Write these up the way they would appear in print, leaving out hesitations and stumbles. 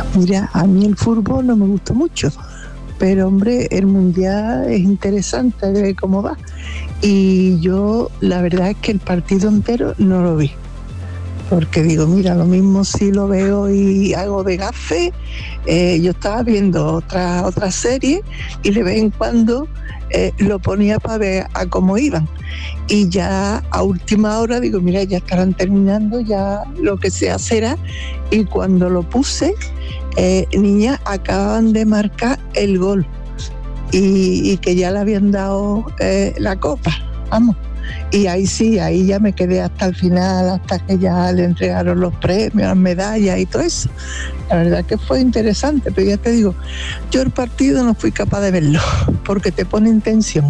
Mira, a mí el fútbol no me gusta mucho, pero hombre, el mundial es interesante de cómo va. Y yo, la verdad es que el partido entero no lo vi. Porque digo, mira, lo mismo si lo veo y hago de gafe. Yo estaba viendo otra serie y de vez en cuando lo ponía para ver a cómo iban. Y ya a última hora digo, mira, ya estarán terminando, ya lo que sea será. Y cuando lo puse, niña, acaban de marcar el gol. Y que ya le habían dado la copa, vamos. Y ahí sí, ahí ya me quedé hasta el final, hasta que ya le entregaron los premios, las medallas y todo eso. La verdad que fue interesante, pero ya te digo, yo el partido no fui capaz de verlo, porque te pone en tensión.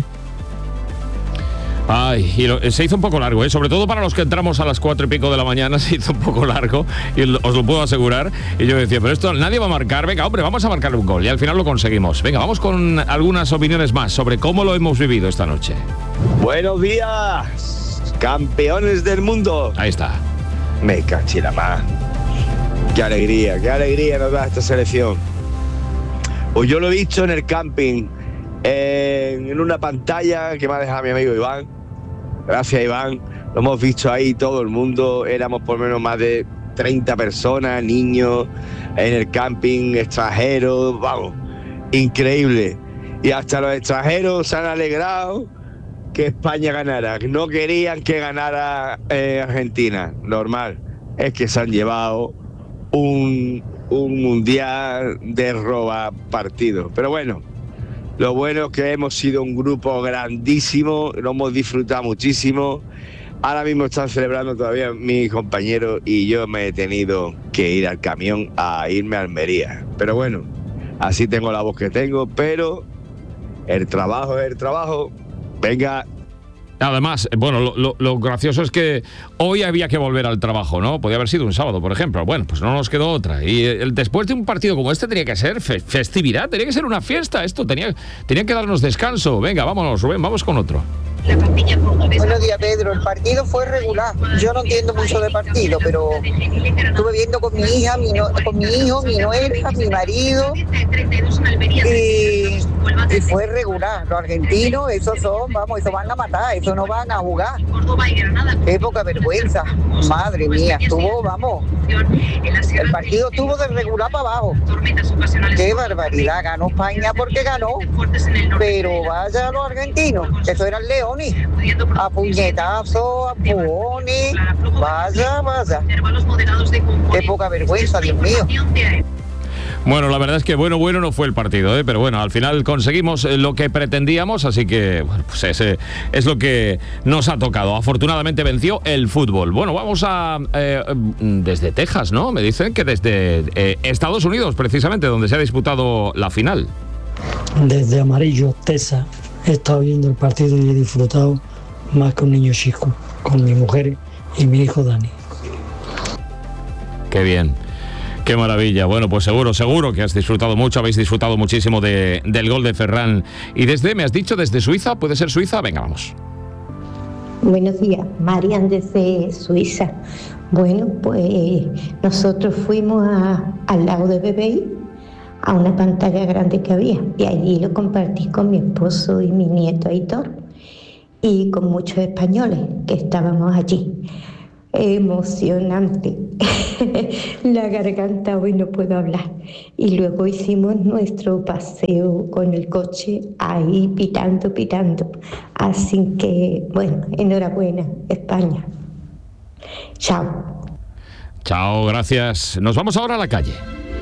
Ay, y se hizo un poco largo, sobre todo para los que entramos a las 4:00 de la mañana, se hizo un poco largo, y os lo puedo asegurar. Y yo decía, pero esto nadie va a marcar, venga, hombre, vamos a marcar un gol, y al final lo conseguimos. Venga, vamos con algunas opiniones más sobre cómo lo hemos vivido esta noche. Buenos días, campeones del mundo. Ahí está. Me caché la más. Qué alegría nos da esta selección. Pues yo lo he visto en el camping, en una pantalla que me ha dejado mi amigo Iván. Gracias, Iván. Lo hemos visto ahí todo el mundo. Éramos por lo menos más de 30 personas, niños, en el camping, extranjeros. Vamos, increíble. Y hasta los extranjeros se han alegrado que España ganara. No querían que ganara Argentina. Normal. Es que se han llevado un mundial de roba partido. Pero bueno. Lo bueno es que hemos sido un grupo grandísimo, lo hemos disfrutado muchísimo. Ahora mismo están celebrando todavía mis compañeros y yo me he tenido que ir al camión a irme a Almería. Pero bueno, así tengo la voz que tengo, pero el trabajo es el trabajo. Venga. Además, bueno, lo gracioso es que hoy había que volver al trabajo, ¿no? Podía haber sido un sábado, por ejemplo. Bueno, pues no nos quedó otra. Y después de un partido como este tenía que ser festividad, tenía que ser una fiesta. Esto tenía que darnos descanso. Venga, vámonos, Rubén, vamos con otro. Buenos días, Pedro. El partido fue regular. Yo no entiendo mucho de partido, pero estuve viendo con mi hija, con mi hijo, mi nuera, mi marido, y fue regular. Los argentinos, esos van a matar, esos no van a jugar. Qué poca vergüenza. Madre mía, el partido estuvo de regular para abajo. Qué barbaridad. Ganó España porque ganó, pero vaya los argentinos, eso eran leones. A puñetazo, a pujones, vaya. Qué poca vergüenza, Dios mío. Bueno, la verdad es que bueno no fue el partido, pero bueno, al final conseguimos lo que pretendíamos, así que bueno, pues ese es lo que nos ha tocado. Afortunadamente venció el fútbol. Bueno, vamos a desde Texas, ¿no? Me dicen que desde Estados Unidos, precisamente, donde se ha disputado la final. Desde Amarillo, Texas. He estado viendo el partido y he disfrutado más que un niño chico, con mi mujer y mi hijo Dani. Qué bien, qué maravilla. Bueno, pues seguro que has disfrutado mucho, habéis disfrutado muchísimo del gol de Ferran. Y me has dicho, desde Suiza, ¿puede ser Suiza? Venga, vamos. Buenos días, Marian desde Suiza. Bueno, pues nosotros fuimos al lago de Bebey, a una pantalla grande que había, y allí lo compartí con mi esposo y mi nieto Aitor, y con muchos españoles que estábamos allí. Emocionante. La garganta hoy no puedo hablar. Y luego hicimos nuestro paseo con el coche ahí pitando. Así que, bueno, enhorabuena, España. Chao. Chao, gracias. Nos vamos ahora a la calle.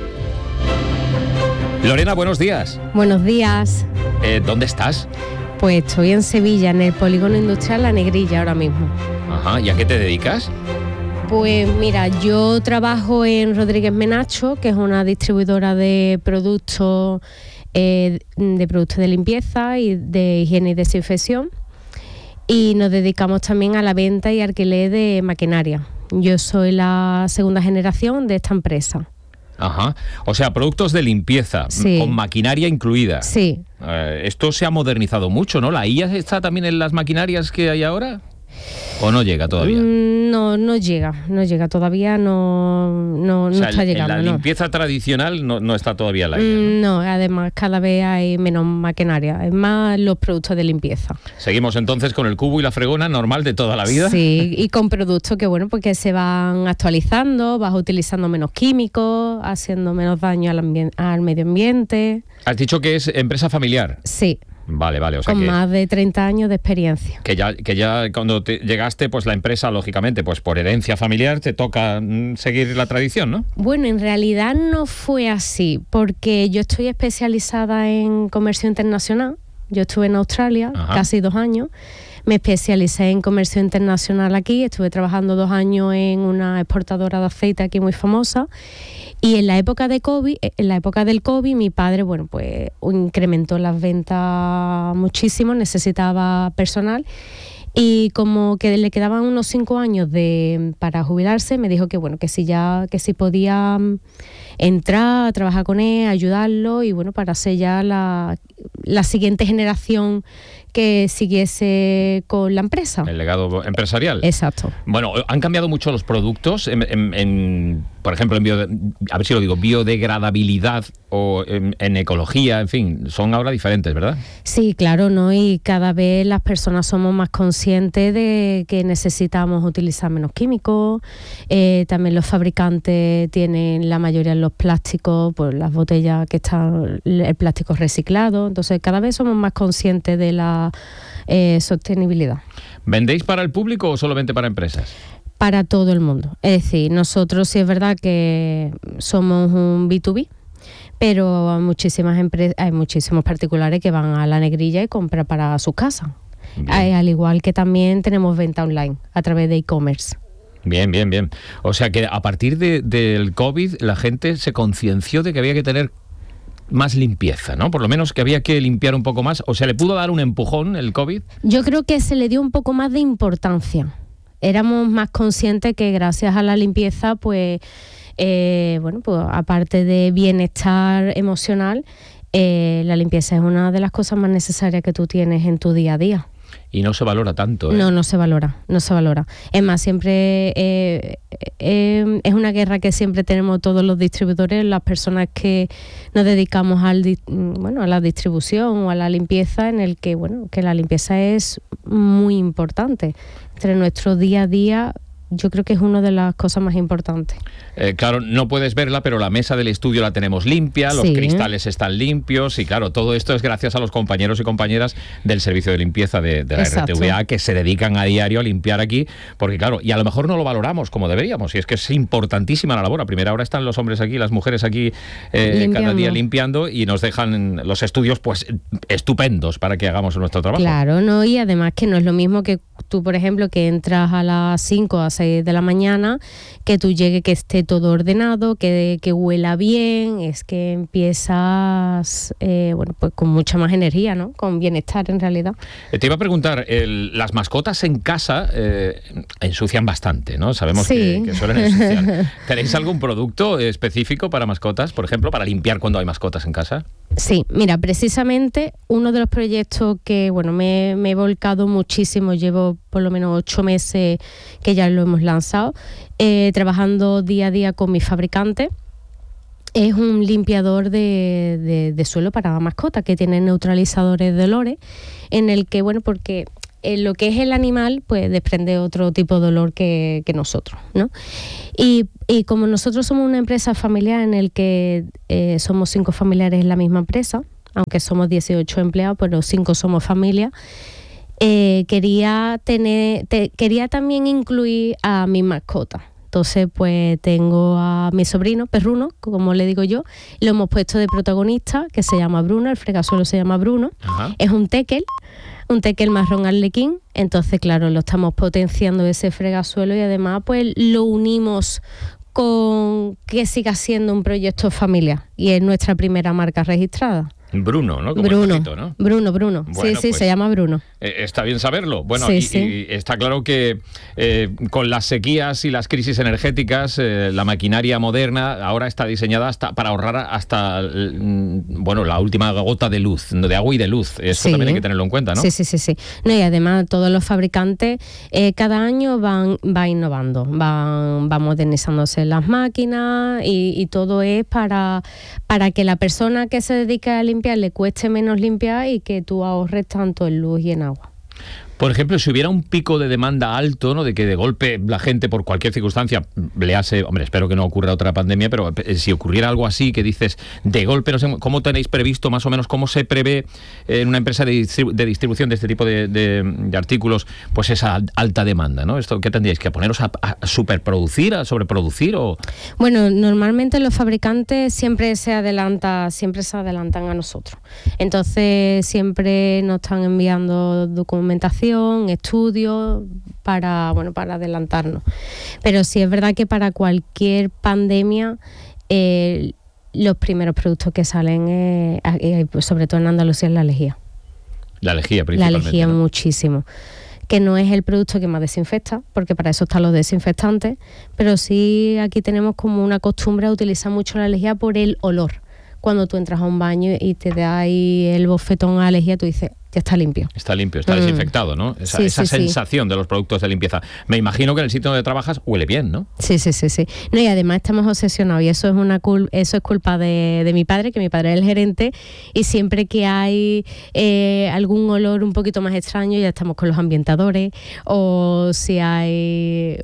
Lorena, buenos días. Buenos días. ¿Dónde estás? Pues estoy en Sevilla, en el polígono industrial La Negrilla ahora mismo. Ajá, ¿y a qué te dedicas? Pues mira, yo trabajo en Rodríguez Menacho, que es una distribuidora de productos de limpieza y de higiene y desinfección, y nos dedicamos también a la venta y alquiler de maquinaria. Yo soy la segunda generación de esta empresa. Ajá, o sea, productos de limpieza, sí, con maquinaria incluida. Sí. Esto se ha modernizado mucho, ¿no? ¿La IA está también en las maquinarias que hay ahora? ¿O no llega todavía? No llega todavía, no está llegando. La limpieza tradicional no está todavía en la línea. No, además cada vez hay menos maquinaria, es más los productos de limpieza. Seguimos entonces con el cubo y la fregona normal de toda la vida. Sí, y con productos que bueno, porque se van actualizando, vas utilizando menos químicos, haciendo menos daño al medio ambiente. Has dicho que es empresa familiar. Sí. Vale, o sea con que más de 30 años de experiencia. Que ya cuando llegaste, pues la empresa, lógicamente, pues por herencia familiar, te toca seguir la tradición, ¿no? Bueno, en realidad no fue así, porque yo estoy especializada en comercio internacional. Yo estuve en Australia casi 2 años. Me especialicé en comercio internacional aquí. Estuve trabajando 2 años en una exportadora de aceite aquí muy famosa. Y en la época del COVID, mi padre, bueno, pues incrementó las ventas muchísimo, necesitaba personal. Y como que le quedaban unos 5 años para jubilarse, me dijo que bueno, que si podía entrar a trabajar con él, ayudarlo y bueno, para ser ya la siguiente generación que siguiese con la empresa. El legado empresarial. Exacto. Bueno, han cambiado mucho los productos, por ejemplo, a ver si lo digo, biodegradabilidad o en ecología, en fin, son ahora diferentes, ¿verdad? Sí, claro, ¿no? Y cada vez las personas somos más conscientes de que necesitamos utilizar menos químicos. También los fabricantes tienen la mayoría de los plásticos, pues las botellas que están, el plástico reciclado. Entonces, cada vez somos más conscientes de la sostenibilidad. ¿Vendéis para el público o solamente para empresas? Para todo el mundo. Es decir, nosotros sí es verdad que somos un B2B, pero hay muchísimos particulares que van a la negrilla y compran para su casa. Al igual que también tenemos venta online a través de e-commerce. Bien. O sea que a partir del COVID la gente se concienció de que había que tener más limpieza, ¿no? Por lo menos que había que limpiar un poco más. ¿O se le pudo dar un empujón el COVID? Yo creo que se le dio un poco más de importancia. Éramos más conscientes que gracias a la limpieza, pues, pues aparte de bienestar emocional, la limpieza es una de las cosas más necesarias que tú tienes en tu día a día. Y no se valora tanto, ¿eh? No se valora. Es más, siempre es una guerra que siempre tenemos todos los distribuidores, las personas que nos dedicamos a la distribución o a la limpieza, en el que la limpieza es muy importante. Entre nuestro día a día, yo creo que es una de las cosas más importantes. Claro, no puedes verla, pero la mesa del estudio la tenemos limpia, los cristales están limpios y claro, todo esto es gracias a los compañeros y compañeras del servicio de limpieza de la RTVA que se dedican a diario a limpiar aquí, porque claro, y a lo mejor no lo valoramos como deberíamos, y es que es importantísima la labor. A primera hora están los hombres aquí, las mujeres aquí cada día limpiando y nos dejan los estudios pues estupendos para que hagamos nuestro trabajo. Claro, ¿no? Y además que no es lo mismo que tú, por ejemplo, que entras a las 5 a 6 de la mañana, que tú llegues, que esté todo ordenado, que huela bien, es que empiezas pues con mucha más energía, ¿no? Con bienestar en realidad. Te iba a preguntar, las mascotas en casa ensucian bastante, ¿no? Sabemos que suelen ensuciar. ¿Tenéis algún producto específico para mascotas, por ejemplo, para limpiar cuando hay mascotas en casa? Sí, mira, precisamente uno de los proyectos que me he volcado muchísimo, llevo por lo menos 8 meses que ya lo hemos lanzado, trabajando día a día con mis fabricantes. Es un limpiador de suelo para mascotas que tiene neutralizadores de olores, en el que, porque lo que es el animal, pues desprende otro tipo de olor que nosotros, ¿no? Y como nosotros somos una empresa familiar en el que somos 5 familiares en la misma empresa, aunque somos 18 empleados, pero 5 somos familia, quería también incluir a mi mascota. Entonces, pues tengo a mi sobrino, Perruno, como le digo yo, lo hemos puesto de protagonista, que se llama Bruno, el fregasuelo se llama Bruno. Ajá. Es un tekel marrón arlequín, entonces claro, lo estamos potenciando ese fregasuelo y además pues lo unimos con que siga siendo un proyecto familiar y es nuestra primera marca registrada. Bruno, ¿no? Como Bruno, el patito, ¿no? Bruno. Bueno, Sí, pues, se llama Bruno. Está bien saberlo. Bueno, Sí, y está claro que con las sequías y las crisis energéticas, la maquinaria moderna ahora está diseñada para ahorrar hasta la última gota de luz, de agua y de luz. Eso también hay que tenerlo en cuenta, ¿no? Sí. No, y además todos los fabricantes cada año van innovando, van modernizándose las máquinas y todo es para que la persona que se dedica a limpiar le cueste menos limpiar y que tú ahorres tanto en luz y en agua. Por ejemplo, si hubiera un pico de demanda alto, ¿no? De que de golpe la gente por cualquier circunstancia espero que no ocurra otra pandemia, pero si ocurriera algo así que dices de golpe, no sé, ¿cómo tenéis previsto más o menos, cómo se prevé en una empresa de distribución de este tipo de artículos, pues esa alta demanda, ¿no? ¿Esto qué tendríais que poneros a superproducir, a sobreproducir o...? Bueno, normalmente los fabricantes siempre se adelantan a nosotros. Entonces siempre nos están enviando documentación, estudios para adelantarnos. Pero sí es verdad que para cualquier pandemia los primeros productos que salen, sobre todo en Andalucía, es la lejía. La lejía principalmente. La lejía, ¿no? Muchísimo. Que no es el producto que más desinfecta, porque para eso están los desinfectantes, pero sí aquí tenemos como una costumbre a utilizar mucho la lejía por el olor. Cuando tú entras a un baño y te da ahí el bofetón a la lejía, tú dices, ya está limpio. Está limpio, está desinfectado, ¿no? Esa sensación de los productos de limpieza. Me imagino que en el sitio donde trabajas huele bien, ¿no? Sí. No, y además estamos obsesionados, y eso es culpa de mi padre, que mi padre es el gerente, y siempre que hay algún olor un poquito más extraño, ya estamos con los ambientadores, o si hay,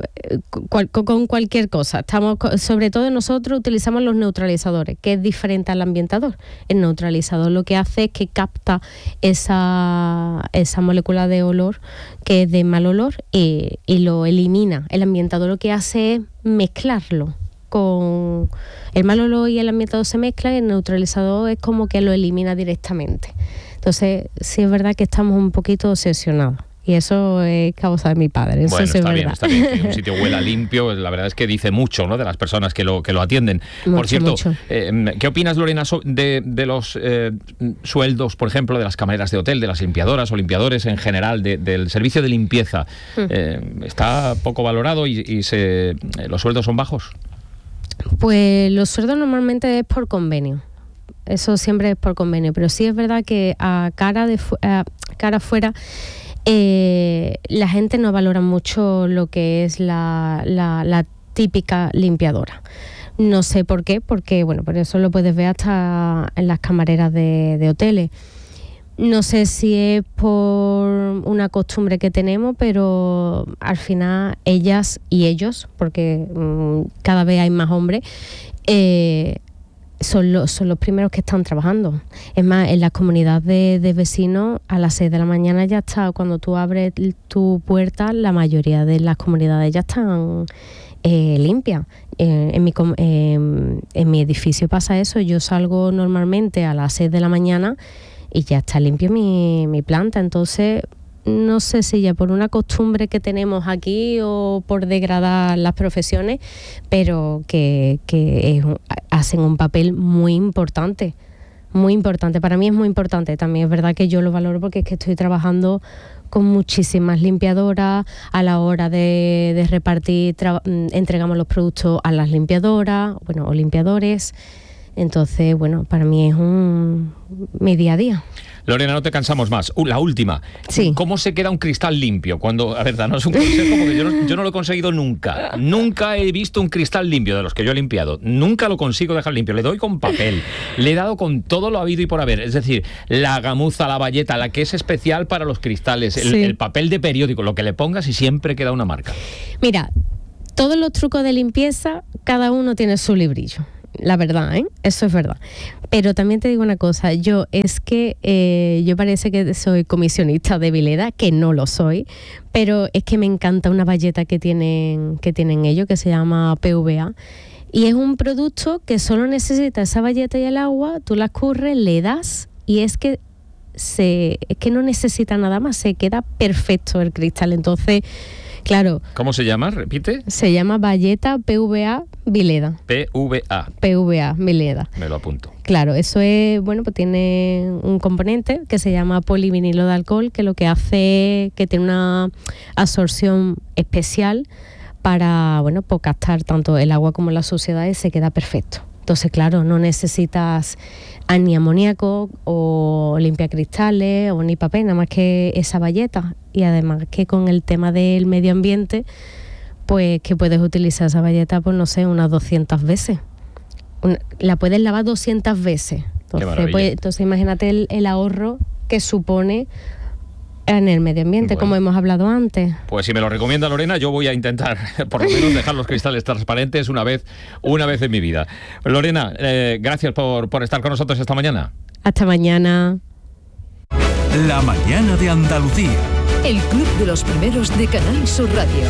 con cualquier cosa. Sobre todo nosotros utilizamos los neutralizadores, que es diferente al ambientador. El neutralizador lo que hace es que capta esa molécula de olor que es de mal olor y lo elimina. El ambientador lo que hace es mezclarlo con el mal olor, y el ambientador se mezcla y el neutralizador es como que lo elimina directamente. Entonces sí es verdad que estamos un poquito obsesionados. Y eso es causa de mi padre. Eso sí está bien que un sitio huela limpio. La verdad es que dice mucho, ¿no?, de las personas que lo atienden. Por cierto, ¿qué opinas, Lorena, de los sueldos, por ejemplo, de las camareras de hotel, de las limpiadoras o limpiadores en general, del servicio de limpieza? ¿Está poco valorado y los sueldos son bajos? Pues los sueldos normalmente es por convenio. Eso siempre es por convenio. Pero sí es verdad que a cara afuera... la gente no valora mucho lo que es la típica limpiadora. No sé por qué, porque por eso lo puedes ver hasta en las camareras de hoteles. No sé si es por una costumbre que tenemos, pero al final ellas y ellos, porque cada vez hay más hombres, son los primeros que están trabajando. Es más, en las comunidades de vecinos a las 6 de la mañana ya está. Cuando tú abres tu puerta, la mayoría de las comunidades ya están limpias. En mi edificio pasa eso. Yo salgo normalmente a las 6 de la mañana y ya está limpio mi planta. Entonces no sé si ya por una costumbre que tenemos aquí o por degradar las profesiones, pero que hacen un papel muy importante. Muy importante, para mí es muy importante. También es verdad que yo lo valoro porque es que estoy trabajando con muchísimas limpiadoras. A la hora de repartir, entregamos los productos a las limpiadoras, o limpiadores. Entonces, para mí es mi día a día. Lorena, no te cansamos más. La última. Sí. ¿Cómo se queda un cristal limpio? A ver, danos un consejo, porque yo no lo he conseguido nunca. Nunca he visto un cristal limpio de los que yo he limpiado. Nunca lo consigo dejar limpio. Le doy con papel. Le he dado con todo lo habido y por haber. Es decir, la gamuza, la bayeta, la que es especial para los cristales, el papel de periódico, lo que le pongas y siempre queda una marca. Mira, todos los trucos de limpieza, cada uno tiene su librillo. La verdad, eso es verdad. Pero también te digo una cosa, yo parece que soy comisionista de Vileda, que no lo soy, pero es que me encanta una bayeta que tienen ellos, que se llama PVA, y es un producto que solo necesita esa bayeta y el agua, tú la escurres, le das, y es que no necesita nada más, se queda perfecto el cristal. Entonces, Claro. ¿Cómo se llama? Repite. Se llama bayeta PVA Vileda. PVA Vileda. Me lo apunto. Claro, eso es, bueno, pues tiene un componente que se llama polivinilo de alcohol, que lo que hace es que tiene una absorción especial para, bueno, pues captar tanto el agua como la suciedad y se queda perfecto. Entonces, claro, no necesitas ni amoníaco o limpiacristales o ni papel, nada más que esa bayeta. Y además que con el tema del medio ambiente, pues que puedes utilizar esa bayeta, pues no sé, unas 200 veces. La puedes lavar 200 veces. Entonces imagínate el ahorro que supone en el medio ambiente, como hemos hablado antes. Pues si me lo recomienda Lorena, yo voy a intentar por lo menos dejar los cristales transparentes una vez en mi vida. Lorena, gracias por estar con nosotros esta mañana. Hasta mañana. La mañana de Andalucía. El club de los primeros de Canal Sur Radio.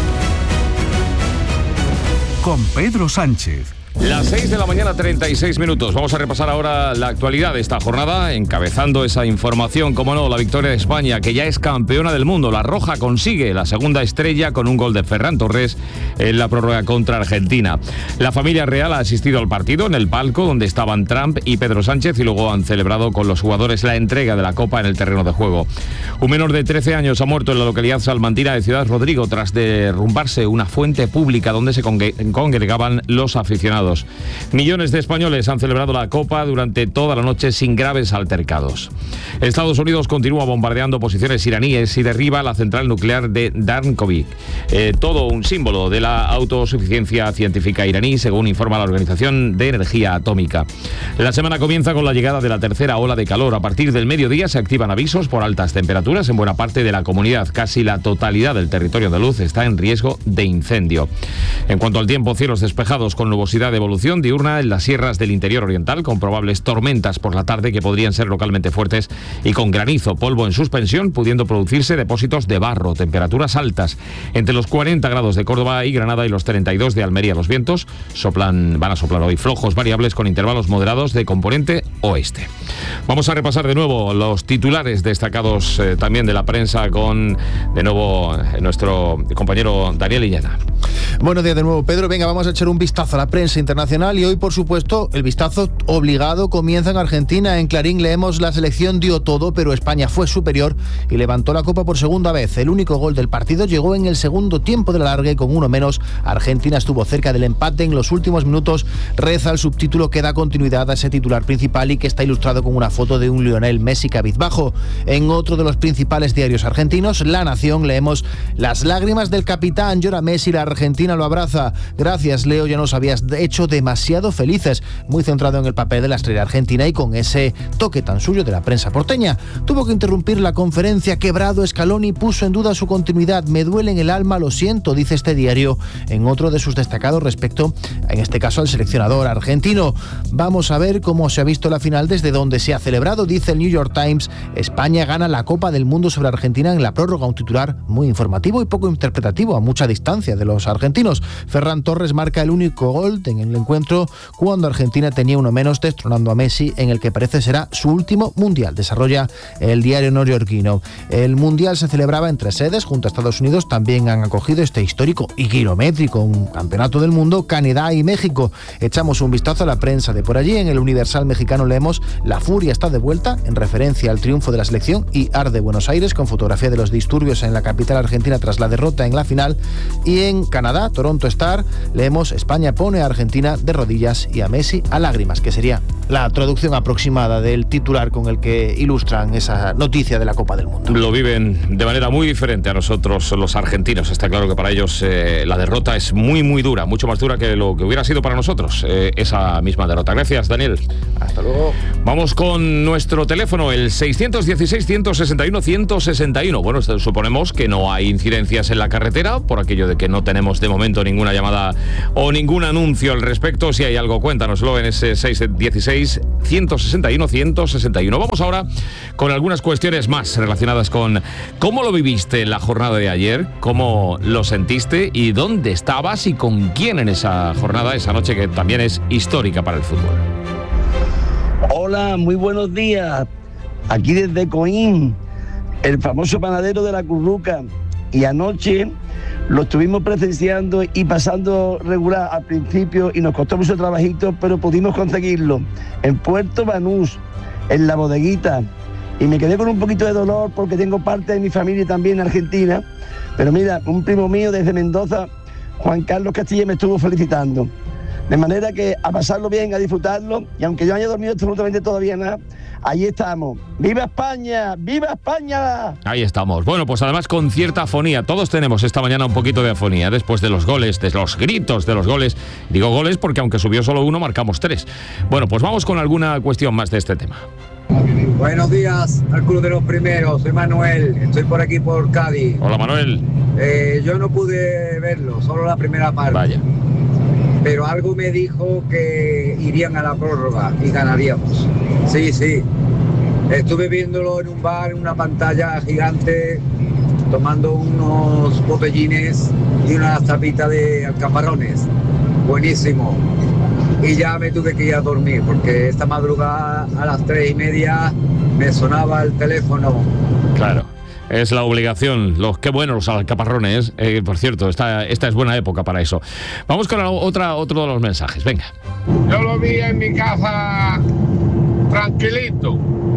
Con Pedro Sánchez. Las 6 de la mañana, 36 minutos. Vamos a repasar ahora la actualidad de esta jornada, encabezando esa información, como no, la victoria de España, que ya es campeona del mundo. La Roja consigue la segunda estrella con un gol de Ferran Torres en la prórroga contra Argentina. La familia real ha asistido al partido en el palco donde estaban Trump y Pedro Sánchez y luego han celebrado con los jugadores la entrega de la Copa en el terreno de juego. Un menor de 13 años ha muerto en la localidad salmantina de Ciudad Rodrigo tras derrumbarse una fuente pública donde se congregaban los aficionados. Millones de españoles han celebrado la Copa durante toda la noche sin graves altercados. Estados Unidos continúa bombardeando posiciones iraníes y derriba la central nuclear de Darnkovic. Todo un símbolo de la autosuficiencia científica iraní, según informa la Organización de Energía Atómica. La semana comienza con la llegada de la tercera ola de calor. A partir del mediodía se activan avisos por altas temperaturas en buena parte de la comunidad. Casi la totalidad del territorio andaluz está en riesgo de incendio. En cuanto al tiempo, cielos despejados con nubosidad de evolución diurna en las sierras del interior oriental, con probables tormentas por la tarde que podrían ser localmente fuertes y con granizo, polvo en suspensión, pudiendo producirse depósitos de barro. Temperaturas altas entre los 40 grados de Córdoba y Granada y los 32 de Almería. Los vientos van a soplar hoy flojos variables con intervalos moderados de componente oeste. Vamos a repasar de nuevo los titulares destacados también de la prensa con de nuevo nuestro compañero Daniel Illana. Buenos días de nuevo, Pedro. Venga, vamos a echar un vistazo a la prensa internacional y hoy, por supuesto, el vistazo obligado comienza en Argentina. En Clarín leemos: la selección dio todo, pero España fue superior y levantó la Copa por segunda vez. El único gol del partido llegó en el segundo tiempo de la alargue, con uno menos. Argentina estuvo cerca del empate en los últimos minutos. Reza el subtítulo que da continuidad a ese titular principal y que está ilustrado con una foto de un Lionel Messi cabizbajo. En otro de los principales diarios argentinos, La Nación, leemos: las lágrimas del capitán, llora Messi, la Argentina lo abraza. Gracias, Leo, ya nos habías hecho demasiado felices. Muy centrado en el papel de la estrella argentina y con ese toque tan suyo de la prensa porteña. Tuvo que interrumpir la conferencia. Quebrado, Scaloni puso en duda su continuidad. Me duele en el alma, lo siento, dice este diario en otro de sus destacados respecto, en este caso, al seleccionador argentino. Vamos a ver cómo se ha visto la final desde donde se ha celebrado. Dice el New York Times: España gana la Copa del Mundo sobre Argentina en la prórroga. Un titular muy informativo y poco interpretativo, a mucha distancia de los argentinos. Ferran Torres marca el único gol en el encuentro cuando Argentina tenía uno menos, destronando a Messi en el que parece será su último mundial. Desarrolla el diario neoyorquino. El mundial se celebraba en 3 sedes. Junto a Estados Unidos también han acogido este histórico y kilométrico un campeonato del mundo Canadá y México. Echamos un vistazo a la prensa de por allí. En el Universal mexicano leemos: la furia está de vuelta, en referencia al triunfo de la selección, y arde Buenos Aires, con fotografía de los disturbios en la capital argentina tras la derrota en la final. Y en Canadá, Toronto Star, leemos: España pone a Argentina de rodillas y a Messi a lágrimas, que sería la traducción aproximada del titular con el que ilustran esa noticia de la Copa del Mundo. Lo viven de manera muy diferente a nosotros los argentinos. Está claro que para ellos la derrota es muy muy dura, mucho más dura que lo que hubiera sido para nosotros esa misma derrota. Gracias, Daniel. Hasta luego. Vamos con nuestro teléfono, el 616-161-161. Bueno, suponemos que no hay incidencias en la carretera, por aquello de que no tenemos de momento ninguna llamada o ningún anuncio al respecto. Si hay algo, cuéntanoslo en ese 616-161-161. Vamos ahora con algunas cuestiones más relacionadas con cómo lo viviste en la jornada de ayer, cómo lo sentiste y dónde estabas y con quién en esa jornada, esa noche que también es histórica para el fútbol. Hola, muy buenos días. Aquí desde Coín, el famoso panadero de la Curruca. Y anoche Lo estuvimos presenciando y pasando regular al principio y nos costó mucho trabajito, pero pudimos conseguirlo en Puerto Banús, en la bodeguita. Y me quedé con un poquito de dolor porque tengo parte de mi familia también en Argentina. Pero mira, un primo mío desde Mendoza, Juan Carlos Castilla, me estuvo felicitando. De manera que a pasarlo bien, a disfrutarlo, y aunque yo haya dormido absolutamente todavía nada, ahí estamos. ¡Viva España! ¡Viva España! Ahí estamos. Bueno, pues además con cierta afonía. Todos tenemos esta mañana un poquito de afonía después de los goles, de los gritos de los goles. Digo goles porque aunque subió solo uno, marcamos 3. Bueno, pues vamos con alguna cuestión más de este tema. Buenos días al Club de los Primeros, soy Manuel, estoy por aquí por Cádiz. Hola Manuel. Yo no pude verlo, solo la primera parte. Vaya. Pero algo me dijo que irían a la prórroga y ganaríamos. Sí. Estuve viéndolo en un bar, en una pantalla gigante, tomando unos botellines y unas tapitas de alcaparrones. Buenísimo. Y ya me tuve que ir a dormir porque esta madrugada a las 3:30 me sonaba el teléfono. Claro. Es la obligación. Qué buenos los alcaparrones. Por cierto, esta es buena época para eso. Vamos con otro de los mensajes. Venga. Yo lo vi en mi casa tranquilito.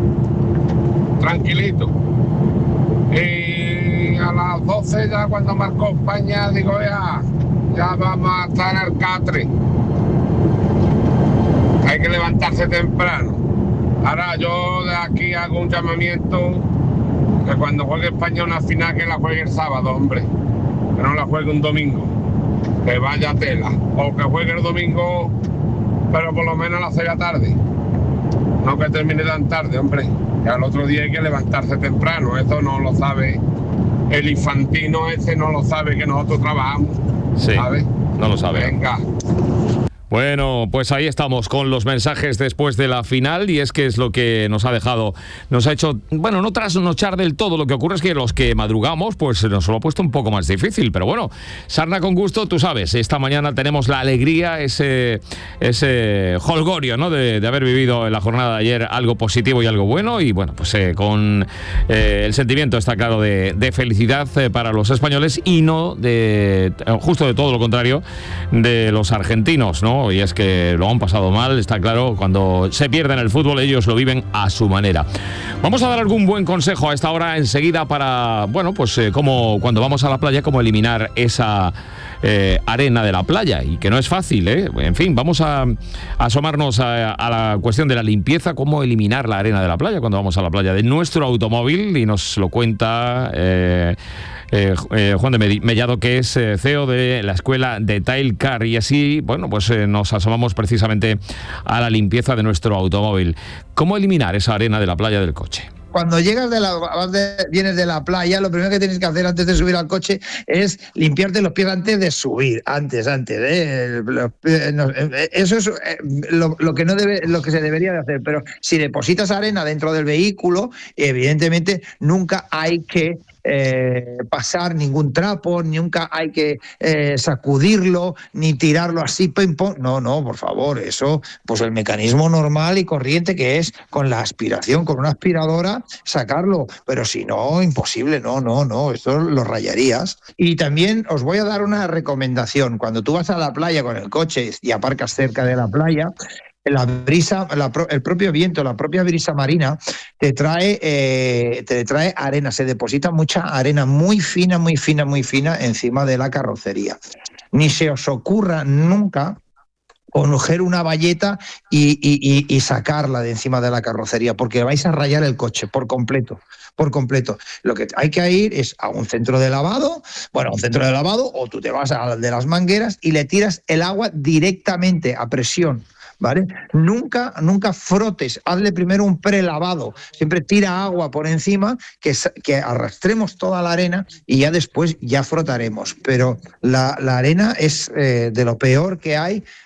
Y a las 12 ya cuando marcó España, digo ya vamos a estar en el catre. Hay que levantarse temprano. Ahora yo de aquí hago un llamamiento que cuando juegue España una final que la juegue el sábado, hombre, que no la juegue un domingo, que vaya tela, o que juegue el domingo pero por lo menos a las 6 de la tarde, no que termine tan tarde, hombre, que al otro día hay que levantarse temprano. Esto no lo sabe el infantino, ese no lo sabe que nosotros trabajamos, sí, ¿sabes? No lo sabe. Venga. Bueno, pues ahí estamos con los mensajes después de la final, y es que es lo que nos ha hecho, bueno, no trasnochar del todo. Lo que ocurre es que los que madrugamos, pues nos lo ha puesto un poco más difícil, pero bueno, sarna con gusto, tú sabes, esta mañana tenemos la alegría, ese jolgorio, ¿no?, de haber vivido en la jornada de ayer algo positivo y algo bueno, y bueno, pues con el sentimiento, está claro, de felicidad para los españoles, y no justo de todo lo contrario de los argentinos, ¿no? Y es que lo han pasado mal, está claro. Cuando se pierde en el fútbol, ellos lo viven a su manera. Vamos a dar algún buen consejo a esta hora enseguida para, bueno, pues como cuando vamos a la playa, cómo eliminar esa arena de la playa, y que no es fácil, ¿eh? En fin, vamos a asomarnos a la cuestión de la limpieza, cómo eliminar la arena de la playa cuando vamos a la playa de nuestro automóvil, y nos lo cuenta Juan de Mellado, que es CEO de la escuela de Tailcar, y así, bueno, pues nos asomamos precisamente a la limpieza de nuestro automóvil. ¿Cómo eliminar esa arena de la playa del coche? Cuando llegas vienes de la playa, lo primero que tienes que hacer antes de subir al coche es limpiarte los pies antes de subir, antes. Eso es lo que se debería de hacer. Pero si depositas arena dentro del vehículo, evidentemente nunca hay que pasar ningún trapo, nunca hay que sacudirlo, ni tirarlo así, pim, pum. No, por favor, eso, pues el mecanismo normal y corriente que es con la aspiración, con una aspiradora, sacarlo, pero si no, imposible, no, esto lo rayarías. Y también os voy a dar una recomendación: cuando tú vas a la playa con el coche y aparcas cerca de la playa, la brisa, el propio viento, la propia brisa marina te trae arena, se deposita mucha arena muy fina encima de la carrocería. Ni se os ocurra nunca coger una bayeta y sacarla de encima de la carrocería, porque vais a rayar el coche por completo. Lo que hay que ir es a un centro de lavado, o tú te vas al de las mangueras y le tiras el agua directamente a presión, ¿vale? Nunca frotes, hazle primero un prelavado, siempre tira agua por encima, que arrastremos toda la arena y ya después ya frotaremos. Pero la arena es de lo peor que hay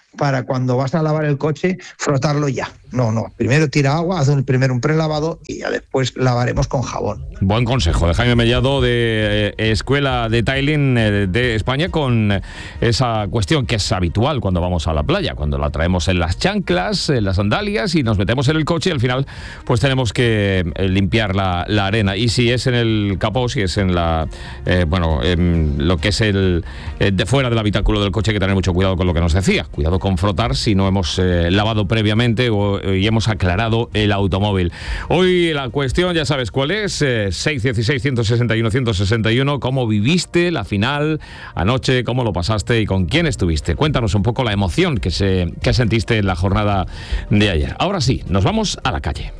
para cuando vas a lavar el coche, frotarlo ya. No, primero tira agua, haz primero un prelavado y ya después lavaremos con jabón. Buen consejo de Jaime Mellado, de Escuela Detailing de España, con esa cuestión que es habitual cuando vamos a la playa, cuando la traemos en las chanclas, en las sandalias y nos metemos en el coche y al final pues tenemos que limpiar la arena. Y si es en el capó, si es en la en lo que es el de fuera del habitáculo del coche, hay que tener mucho cuidado con lo que nos decía. Cuidado con frotar si no hemos lavado previamente y hemos aclarado el automóvil. Hoy la cuestión ya sabes cuál es, 616-161-161, ¿cómo viviste la final anoche? ¿Cómo lo pasaste y con quién estuviste? Cuéntanos un poco la emoción que sentiste en la jornada de ayer. Ahora sí, nos vamos a la calle.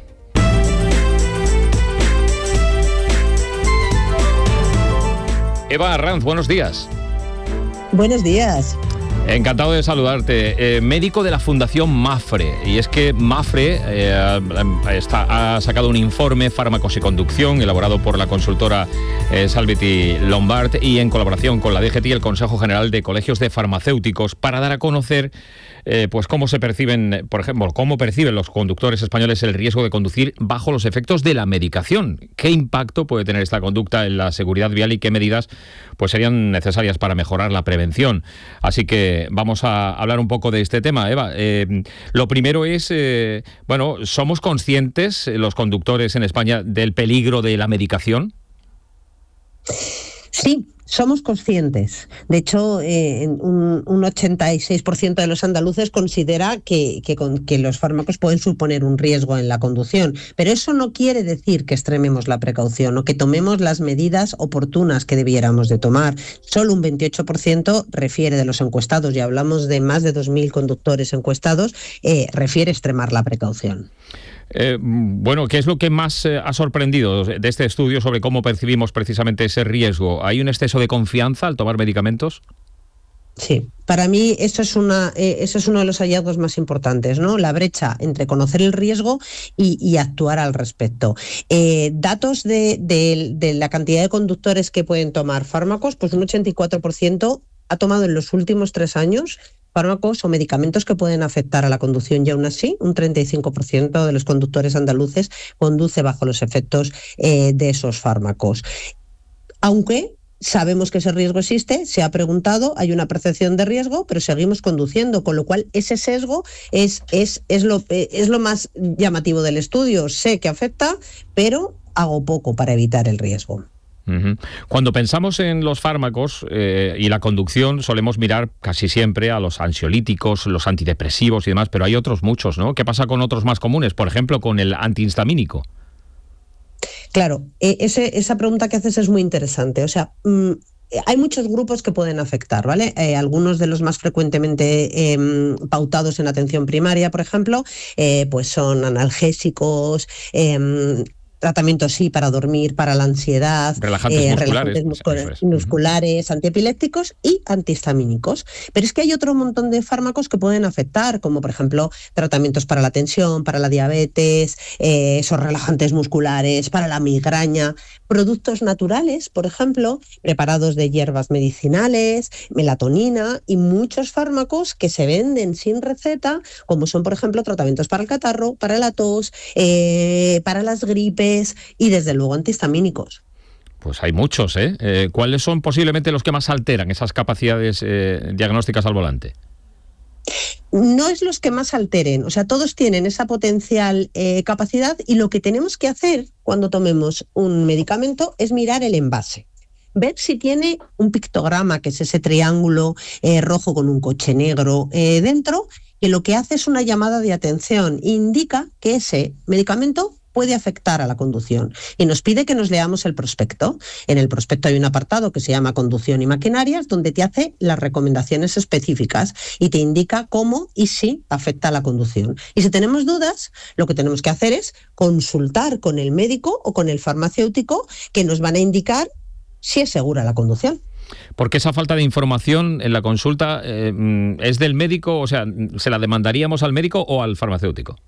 Eva Arranz, buenos días. Buenos días. Encantado de saludarte. Médico de la Fundación Mapfre. Y es que Mapfre ha sacado un informe Fármacos y Conducción elaborado por la consultora Salvity Lombard y en colaboración con la DGT y el Consejo General de Colegios de Farmacéuticos para dar a conocer pues cómo se perciben, por ejemplo, cómo perciben los conductores españoles el riesgo de conducir bajo los efectos de la medicación. ¿Qué impacto puede tener esta conducta en la seguridad vial y qué medidas pues serían necesarias para mejorar la prevención? Así que vamos a hablar un poco de este tema, Eva. Lo primero es, ¿somos conscientes los conductores en España del peligro de la medicación? Sí. Somos conscientes. De hecho, un 86% de los andaluces considera que los fármacos pueden suponer un riesgo en la conducción, pero eso no quiere decir que extrememos la precaución o que tomemos las medidas oportunas que debiéramos de tomar. Solo un 28% refiere de los encuestados, y hablamos de más de 2.000 conductores encuestados, refiere extremar la precaución. ¿Qué es lo que más ha sorprendido de este estudio sobre cómo percibimos precisamente ese riesgo? ¿Hay un exceso de confianza al tomar medicamentos? Sí, para mí eso es uno de los hallazgos más importantes, ¿no? La brecha entre conocer el riesgo y actuar al respecto. Datos de la cantidad de conductores que pueden tomar fármacos, pues un 84% ha tomado en los últimos 3 años fármacos o medicamentos que pueden afectar a la conducción, y aún así un 35% de los conductores andaluces conduce bajo los efectos de esos fármacos. Aunque sabemos que ese riesgo existe, se ha preguntado, hay una percepción de riesgo, pero seguimos conduciendo, con lo cual ese sesgo es lo más llamativo del estudio. Sé que afecta, pero hago poco para evitar el riesgo. Cuando pensamos en los fármacos y la conducción, solemos mirar casi siempre a los ansiolíticos, los antidepresivos y demás, pero hay otros muchos, ¿no? ¿Qué pasa con otros más comunes? Por ejemplo, con el antihistamínico. Claro, esa pregunta que haces es muy interesante. O sea, hay muchos grupos que pueden afectar, ¿vale? Algunos de los más frecuentemente pautados en atención primaria, por ejemplo, pues son analgésicos, tratamientos para dormir, para la ansiedad, relajantes musculares, antiepilépticos y antihistamínicos. Pero es que hay otro montón de fármacos que pueden afectar, como por ejemplo tratamientos para la tensión, para la diabetes, esos relajantes musculares, para la migraña, productos naturales, por ejemplo, preparados de hierbas medicinales, melatonina y muchos fármacos que se venden sin receta, como son por ejemplo tratamientos para el catarro, para la tos, para las gripes, y desde luego antihistamínicos. Pues hay muchos, ¿eh? ¿Cuáles son posiblemente los que más alteran esas capacidades diagnósticas al volante? No es los que más alteren, o sea, todos tienen esa potencial capacidad, y lo que tenemos que hacer cuando tomemos un medicamento es mirar el envase. Ver si tiene un pictograma, que es ese triángulo rojo con un coche negro dentro, que lo que hace es una llamada de atención, indica que ese medicamento puede afectar a la conducción, y nos pide que nos leamos el prospecto. En el prospecto hay un apartado que se llama Conducción y Maquinarias, donde te hace las recomendaciones específicas y te indica cómo y si afecta a la conducción. Y si tenemos dudas, lo que tenemos que hacer es consultar con el médico o con el farmacéutico, que nos van a indicar si es segura la conducción. Porque esa falta de información en la consulta es del médico, o sea, ¿se la demandaríamos al médico o al farmacéutico?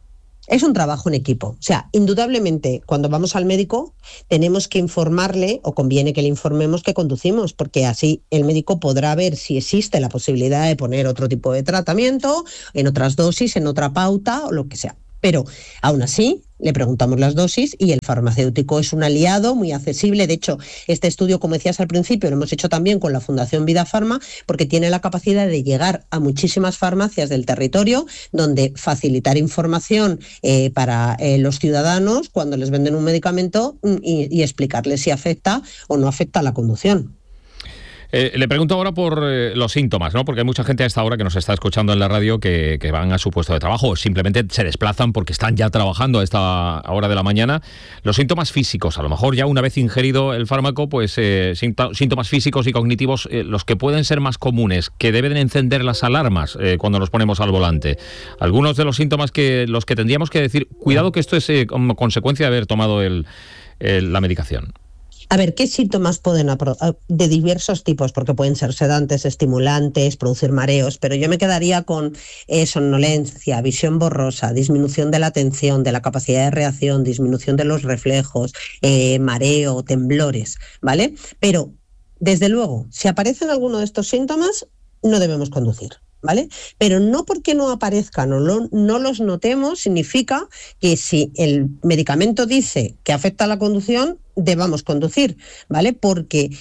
Es un trabajo en equipo. O sea, indudablemente, cuando vamos al médico, tenemos que informarle, o conviene que le informemos que conducimos, porque así el médico podrá ver si existe la posibilidad de poner otro tipo de tratamiento, en otras dosis, en otra pauta, o lo que sea. Pero, aún así, le preguntamos las dosis y el farmacéutico es un aliado muy accesible. De hecho, este estudio, como decías al principio, lo hemos hecho también con la Fundación Vida Farma, porque tiene la capacidad de llegar a muchísimas farmacias del territorio, donde facilitar información para los ciudadanos cuando les venden un medicamento y explicarles si afecta o no afecta a la conducción. Le pregunto ahora por los síntomas, ¿no? Porque hay mucha gente a esta hora que nos está escuchando en la radio que van a su puesto de trabajo o simplemente se desplazan porque están ya trabajando a esta hora de la mañana. Los síntomas físicos, a lo mejor ya una vez ingerido el fármaco, pues síntomas físicos y cognitivos, los que pueden ser más comunes, que deben encender las alarmas cuando nos ponemos al volante. Algunos de los síntomas los que tendríamos que decir, cuidado que esto es como consecuencia de haber tomado la medicación. A ver, ¿qué síntomas pueden de diversos tipos? Porque pueden ser sedantes, estimulantes, producir mareos, pero yo me quedaría con somnolencia, visión borrosa, disminución de la atención, de la capacidad de reacción, disminución de los reflejos, mareo, temblores, ¿vale? Pero, desde luego, si aparecen alguno de estos síntomas, no debemos conducir, ¿vale? Pero no porque no aparezcan o no los notemos significa que si el medicamento dice que afecta a la conducción, debamos conducir, ¿vale? Porque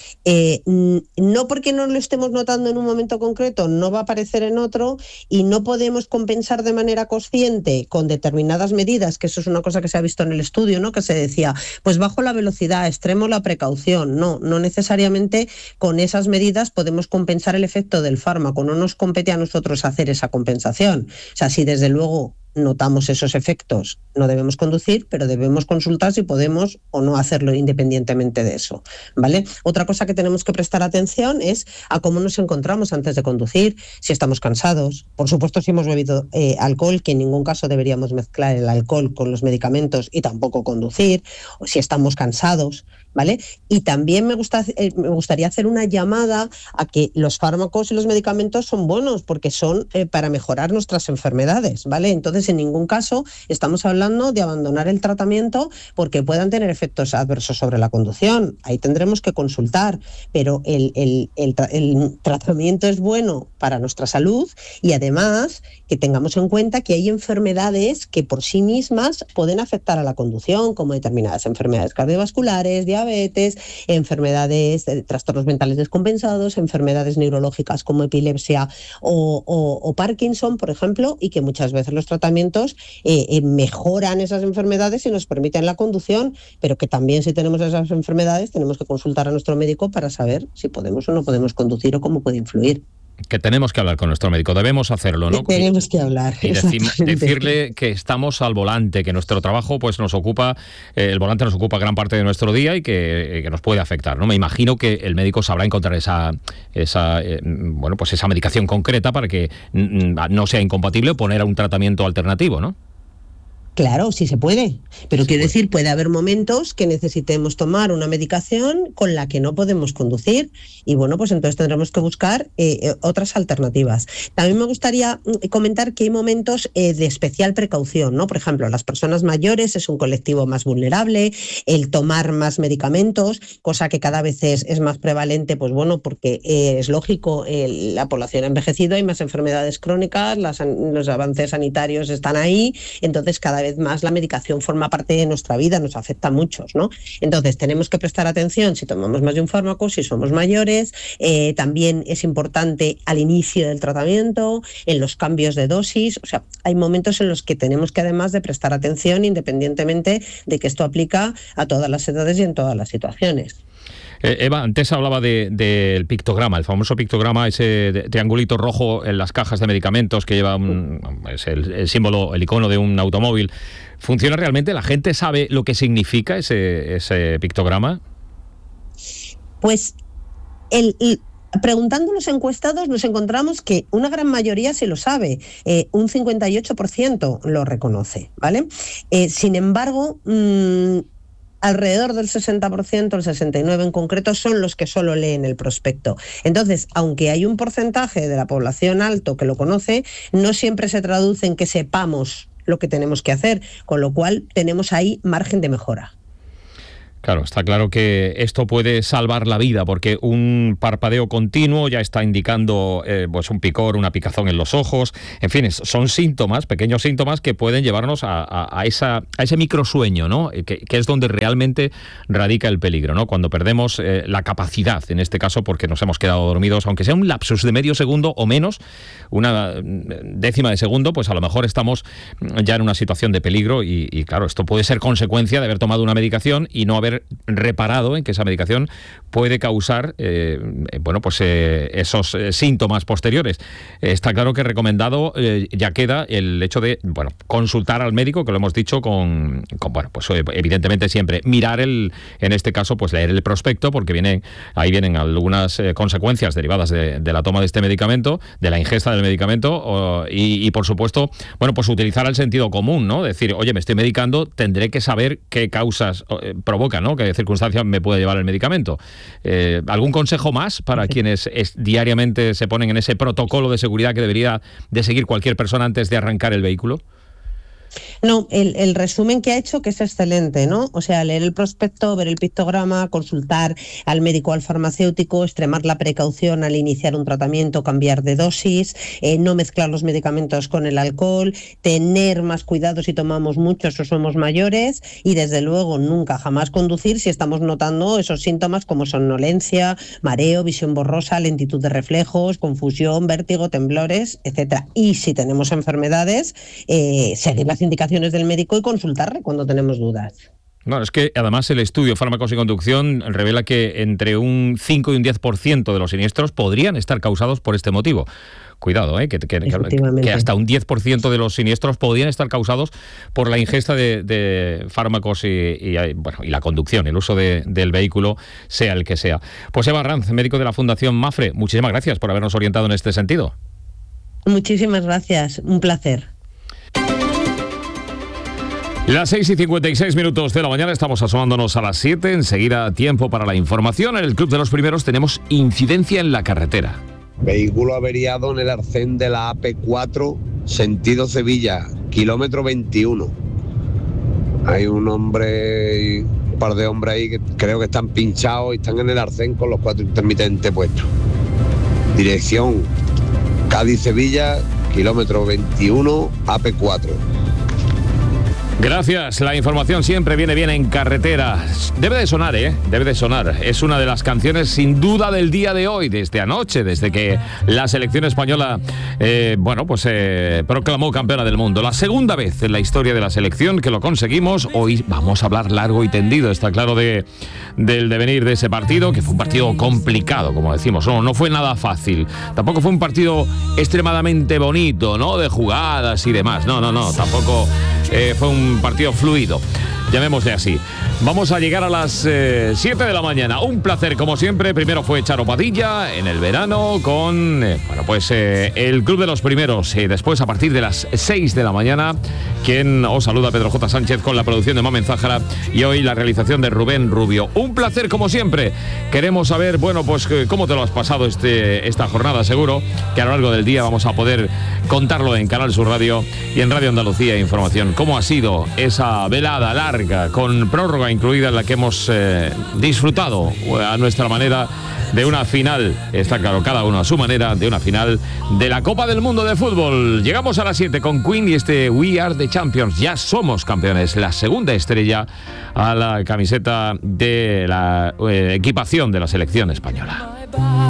no porque no lo estemos notando en un momento concreto, no va a aparecer en otro, y no podemos compensar de manera consciente con determinadas medidas, que eso es una cosa que se ha visto en el estudio, ¿no? Que se decía, pues bajo la velocidad, extremo la precaución. No necesariamente con esas medidas podemos compensar el efecto del fármaco, no nos compete a nosotros hacer esa compensación. O sea, si desde luego notamos esos efectos, no debemos conducir, pero debemos consultar si podemos o no hacerlo independientemente de eso, ¿vale? Otra cosa que tenemos que prestar atención es a cómo nos encontramos antes de conducir, si estamos cansados, por supuesto si hemos bebido alcohol, que en ningún caso deberíamos mezclar el alcohol con los medicamentos y tampoco conducir, o si estamos cansados, ¿vale? Y también me gustaría hacer una llamada a que los fármacos y los medicamentos son buenos porque son para mejorar nuestras enfermedades, ¿vale? Entonces, en ningún caso estamos hablando de abandonar el tratamiento porque puedan tener efectos adversos sobre la conducción. Ahí tendremos que consultar, pero el tratamiento es bueno para nuestra salud, y además que tengamos en cuenta que hay enfermedades que por sí mismas pueden afectar a la conducción, como determinadas enfermedades cardiovasculares, diabetes, enfermedades, trastornos mentales descompensados, enfermedades neurológicas como epilepsia o Parkinson, por ejemplo, y que muchas veces los tratamientos mejoran esas enfermedades y nos permiten la conducción, pero que también si tenemos esas enfermedades tenemos que consultar a nuestro médico para saber si podemos o no podemos conducir o cómo puede influir. Que tenemos que hablar con nuestro médico, debemos hacerlo, ¿no? Tenemos que hablar. Y decirle que estamos al volante, que nuestro trabajo pues nos ocupa, el volante nos ocupa gran parte de nuestro día y que nos puede afectar, ¿no? Me imagino que el médico sabrá encontrar esa medicación concreta para que no sea incompatible o poner un tratamiento alternativo, ¿no? Claro, sí se puede, pero quiero decir, puede haber momentos que necesitemos tomar una medicación con la que no podemos conducir, y bueno, pues entonces tendremos que buscar otras alternativas. También me gustaría comentar que hay momentos de especial precaución, ¿no? Por ejemplo, las personas mayores es un colectivo más vulnerable, el tomar más medicamentos, cosa que cada vez es más prevalente, pues bueno, porque es lógico, la población ha envejecido, hay más enfermedades crónicas, los avances sanitarios están ahí, entonces cada vez más la medicación forma parte de nuestra vida, nos afecta a muchos, ¿no? Entonces tenemos que prestar atención si tomamos más de un fármaco, si somos mayores, también es importante al inicio del tratamiento, en los cambios de dosis, o sea, hay momentos en los que tenemos que además de prestar atención independientemente de que esto aplica a todas las edades y en todas las situaciones. Eva, antes hablaba del pictograma, el famoso pictograma, ese triangulito rojo en las cajas de medicamentos que lleva es el símbolo, el icono de un automóvil. ¿Funciona realmente? ¿La gente sabe lo que significa ese pictograma? Pues preguntando a los encuestados nos encontramos que una gran mayoría sí lo sabe, un 58% lo reconoce, ¿vale? Sin embargo, alrededor del 60%, el 69% en concreto, son los que solo leen el prospecto. Entonces, aunque hay un porcentaje de la población alto que lo conoce, no siempre se traduce en que sepamos lo que tenemos que hacer, con lo cual tenemos ahí margen de mejora. Claro, está claro que esto puede salvar la vida, porque un parpadeo continuo ya está indicando pues un picor, una picazón en los ojos. En fin, son síntomas, pequeños síntomas que pueden llevarnos a ese microsueño, ¿no? Que es donde realmente radica el peligro, ¿no? Cuando perdemos la capacidad, en este caso porque nos hemos quedado dormidos, aunque sea un lapsus de medio segundo o menos, una décima de segundo, pues a lo mejor estamos ya en una situación de peligro y claro, esto puede ser consecuencia de haber tomado una medicación y no haber reparado en que esa medicación puede causar esos síntomas posteriores. Está claro que recomendado ya queda el hecho de consultar al médico, que lo hemos dicho evidentemente siempre mirar en este caso pues leer el prospecto, porque vienen algunas consecuencias derivadas de la toma de este medicamento, de la ingesta del medicamento y por supuesto pues utilizar el sentido común, ¿no? Decir, oye, me estoy medicando, tendré que saber qué causas provoca, ¿no? ¿Qué circunstancias me puede llevar el medicamento? ¿Algún consejo más para quienes diariamente se ponen en ese protocolo de seguridad que debería de seguir cualquier persona antes de arrancar el vehículo? No, el resumen que ha hecho, que es excelente, ¿no? O sea, leer el prospecto, ver el pictograma, consultar al médico o al farmacéutico, extremar la precaución al iniciar un tratamiento, cambiar de dosis, no mezclar los medicamentos con el alcohol, tener más cuidado si tomamos muchos o somos mayores y, desde luego, nunca jamás conducir si estamos notando esos síntomas como somnolencia, mareo, visión borrosa, lentitud de reflejos, confusión, vértigo, temblores, etcétera. Y si tenemos enfermedades, seguir las indicaciones del médico y consultarle cuando tenemos dudas. Bueno, es que además el estudio Fármacos y Conducción revela que entre un 5 y un 10% de los siniestros podrían estar causados por este motivo. Cuidado, que hasta un 10% de los siniestros podrían estar causados por la ingesta de fármacos y la conducción, el uso del vehículo, sea el que sea. Pues Eva Arranz, médico de la Fundación Mapfre, muchísimas gracias por habernos orientado en este sentido. Muchísimas gracias, un placer. Las 6:56 de la mañana, estamos asomándonos a las 7, enseguida tiempo para la información. En el Club de los Primeros tenemos incidencia en la carretera. Vehículo averiado en el arcén de la AP4, sentido Sevilla, kilómetro 21. Hay un hombre y un par de hombres ahí que creo que están pinchados y están en el arcén con los 4 intermitentes puestos. Dirección Cádiz-Sevilla, kilómetro 21, AP4. Gracias, la información siempre viene bien en carretera. Debe de sonar, debe de sonar. Es una de las canciones sin duda del día de hoy, desde anoche, desde que la selección española proclamó campeona del mundo. La segunda vez en la historia de la selección que lo conseguimos. Hoy vamos a hablar largo y tendido, está claro, del devenir de ese partido, que fue un partido complicado, como decimos. No fue nada fácil. Tampoco fue un partido extremadamente bonito, ¿no? De jugadas y demás. No, tampoco fue un partido fluido, llamémosle así. Vamos a llegar a las 7 de la mañana. Un placer, como siempre. Primero fue Charo Padilla en el verano con el Club de los Primeros. Y después, a partir de las 6 de la mañana, quien os saluda, Pedro J. Sánchez, con la producción de Mamen Zájara y hoy la realización de Rubén Rubio. Un placer, como siempre. Queremos saber, cómo te lo has pasado esta jornada. Seguro que a lo largo del día vamos a poder contarlo en Canal Sur Radio y en Radio Andalucía Información. ¿Cómo ha sido esa velada larga, con prórroga incluida, en la que hemos disfrutado a nuestra manera de una final, está claro, cada uno a su manera, de una final de la Copa del Mundo de Fútbol? Llegamos a las 7 con Queen y este We Are the Champions. Ya somos campeones, la segunda estrella a la camiseta de la equipación de la selección española.